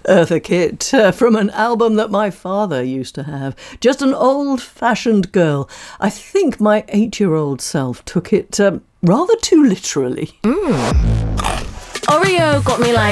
Eartha Kitt, from an album that my father used to have. Just an old-fashioned girl. I think my 8-year-old self took it rather too literally. Oreo got me like